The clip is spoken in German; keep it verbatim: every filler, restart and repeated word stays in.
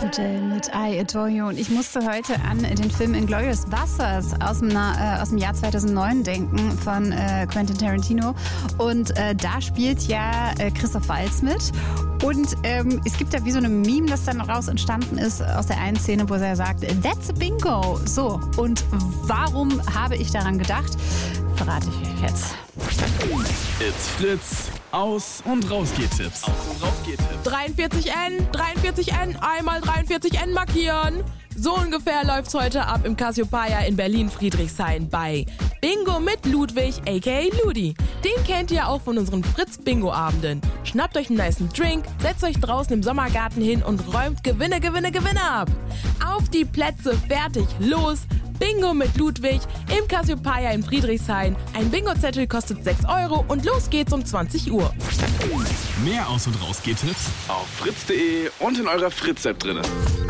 Adele mit I Adore You. Und ich musste heute an den Film Inglourious Basterds aus dem, äh, aus dem Jahr zweitausendneun denken von äh, Quentin Tarantino. Und äh, da spielt ja äh, Christoph Waltz mit. Und ähm, es gibt da wie so eine Meme, das dann raus entstanden ist aus der einen Szene, wo er sagt, that's a bingo. So, und warum habe ich daran gedacht? Verrate ich euch jetzt. It's Fritz. Aus- und Rausgeht-Tipps. Aus- und Rausgeht-Tipps. dreiundvierzig N, dreiundvierzig N, einmal dreiundvierzig N markieren. So ungefähr läuft's heute ab im Cassiopeia in Berlin-Friedrichshain bei Bingo mit Ludwig, aka Ludi. Den kennt ihr auch von unseren Fritz-Bingo-Abenden. Schnappt euch einen nicen Drink, setzt euch draußen im Sommergarten hin und räumt Gewinne, Gewinne, Gewinne ab. Auf die Plätze, fertig, los! Bingo mit Ludwig im Cassiopeia in Friedrichshain. Ein Bingo-Zettel kostet sechs Euro und los geht's um zwanzig Uhr. Mehr Aus- und Rausgeht-Tipps auf fritz punkt de und in eurer Fritz-App drinne.